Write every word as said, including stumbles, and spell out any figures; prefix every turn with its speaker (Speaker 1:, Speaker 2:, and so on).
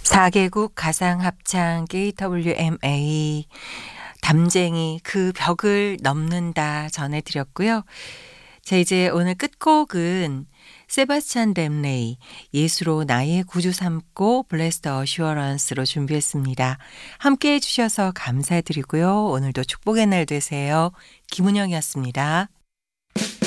Speaker 1: 사 개국 가상 합창 케이더블유엠에이 담쟁이 그 벽을 넘는다 전해드렸고요. 자, 이제 오늘 끝곡은 세바스찬 댐레이 예수로 나의 구주 삼고 블레스드 어슈어런스로 준비했습니다. 함께 해주셔서 감사드리고요. 오늘도 축복의 날 되세요. 김은영이었습니다.